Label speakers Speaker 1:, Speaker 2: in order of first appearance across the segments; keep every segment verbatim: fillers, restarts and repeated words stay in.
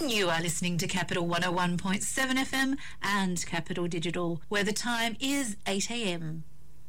Speaker 1: You are listening to Capital one oh one point seven F M and Capital Digital, where the time is eight a m.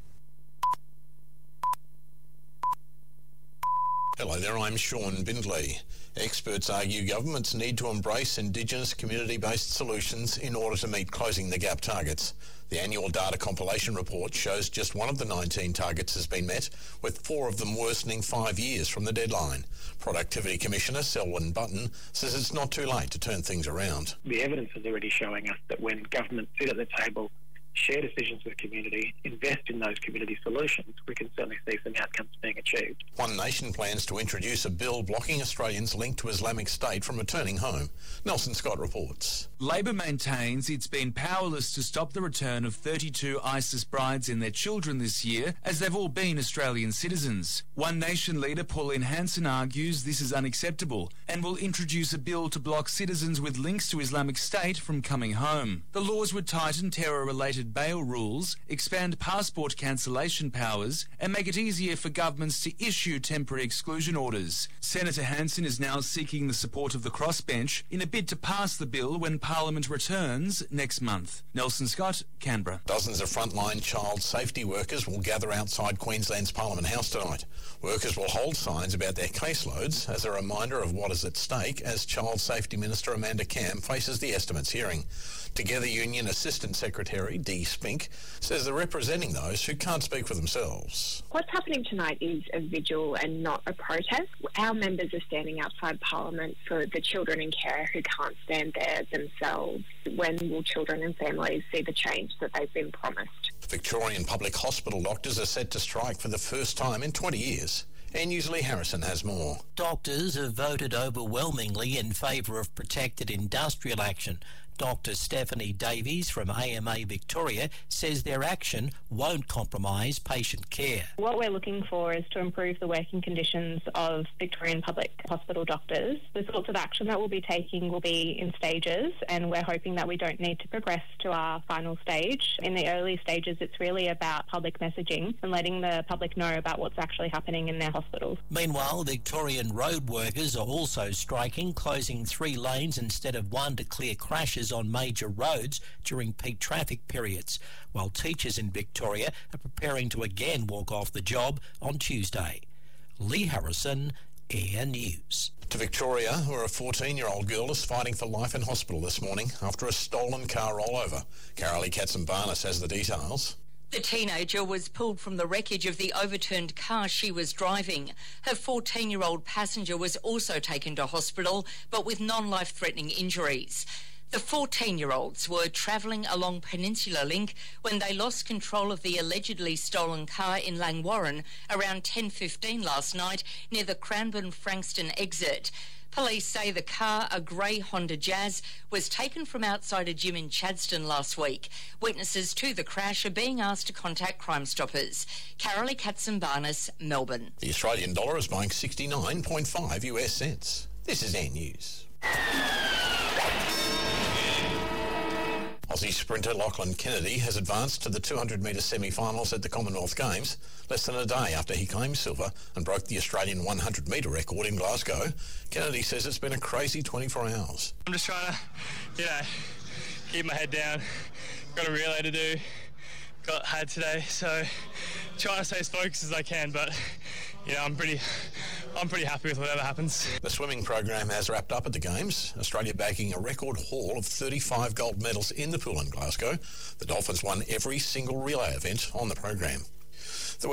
Speaker 2: Hello there, I'm Sean Bindley. Experts argue governments need to embrace Indigenous community-based solutions in order to meet Closing the Gap targets. The annual data compilation report shows just one of the nineteen targets has been met, with four of them worsening five years from the deadline. Productivity Commissioner Selwyn Button says it's not too late to turn things around.
Speaker 3: The evidence is already showing us that when governments sit at the table, share decisions with community, invest in those community solutions, we can certainly see some outcomes being achieved.
Speaker 2: One Nation plans to introduce a bill blocking Australians linked to Islamic State from returning home. Nelson Scott reports.
Speaker 4: Labor maintains it's been powerless to stop the return of thirty-two ISIS brides and their children this year, as they've all been Australian citizens. One Nation leader Pauline Hanson argues this is unacceptable and will introduce a bill to block citizens with links to Islamic State from coming home. The laws would tighten terror-related bail rules, expand passport cancellation powers, and make it easier for governments to issue temporary exclusion orders. Senator Hanson is now seeking the support of the crossbench in a bid to pass the bill when Parliament returns next month. Nelson Scott, Canberra.
Speaker 2: Dozens of frontline child safety workers will gather outside Queensland's Parliament House tonight. Workers will hold signs about their caseloads as a reminder of what is at stake as Child Safety Minister Amanda Cam faces the estimates hearing. Together Union Assistant Secretary Dee Spink says they're representing those who can't speak for themselves.
Speaker 5: What's happening tonight is a vigil and not a protest. Our members are standing outside Parliament for the children in care who can't stand there themselves. When will children and families see the change that they've been promised?
Speaker 2: Victorian public hospital doctors are set to strike for the first time in twenty years. And Lee Harrison has more.
Speaker 6: Doctors have voted overwhelmingly in favour of protected industrial action. Doctor Stephanie Davies from A M A Victoria says their action won't compromise patient care.
Speaker 7: What we're looking for is to improve the working conditions of Victorian public hospital doctors. The sorts of action that we'll be taking will be in stages, and we're hoping that we don't need to progress to our final stage. In the early stages, it's really about public messaging and letting the public know about what's actually happening in their hospitals.
Speaker 6: Meanwhile, Victorian road workers are also striking, closing three lanes instead of one to clear crashes on major roads during peak traffic periods, while teachers in Victoria are preparing to again walk off the job on Tuesday. Lee Harrison, Air News.
Speaker 2: To Victoria, where a fourteen-year-old girl is fighting for life in hospital this morning after a stolen car rollover. Carolee Katsambanis has the details.
Speaker 8: The teenager was pulled from the wreckage of the overturned car she was driving. Her fourteen-year-old passenger was also taken to hospital, but with non-life-threatening injuries. The fourteen-year-olds were travelling along Peninsula Link when they lost control of the allegedly stolen car in Langwarrin around ten fifteen last night near the Cranbourne-Frankston exit. Police say the car, a grey Honda Jazz, was taken from outside a gym in Chadstone last week. Witnesses to the crash are being asked to contact Crime Stoppers. Carolee Katsambanis, Melbourne.
Speaker 2: The Australian dollar is buying sixty-nine point five U S cents. This is Air News. Aussie sprinter Lachlan Kennedy has advanced to the two hundred metre semi-finals at the Commonwealth Games less than a day after he claimed silver and broke the Australian one hundred metre record in Glasgow. Kennedy says it's been a crazy twenty-four hours.
Speaker 9: I'm just trying to, you know, keep my head down. Got a relay to do, got had today, so trying to stay as focused as I can, but, you know, I'm pretty... I'm pretty happy with whatever happens.
Speaker 2: The swimming program has wrapped up at the Games, Australia bagging a record haul of thirty-five gold medals in the pool in Glasgow. The Dolphins won every single relay event on the program.